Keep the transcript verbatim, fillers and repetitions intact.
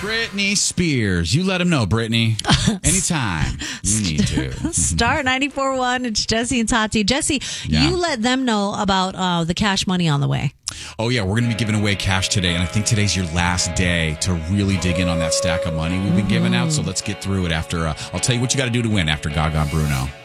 Britney Spears. You let him know, Britney. Anytime you need to. Star ninety-four point one. It's Jesse and Tati. Jesse, Yeah. you let them know about uh, the cash money on the way. Oh, yeah. We're going to be giving away cash today. And I think today's your last day to really dig in on that stack of money we've been giving out. So let's get through it after. Uh, I'll tell you what you got to do to win after Gaga and Bruno.